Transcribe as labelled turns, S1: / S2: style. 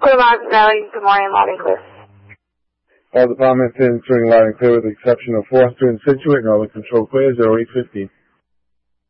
S1: Good morning, loud and clear.
S2: All departments answering loud and clear with the exception of Foster and Situate and all the control clear 0815.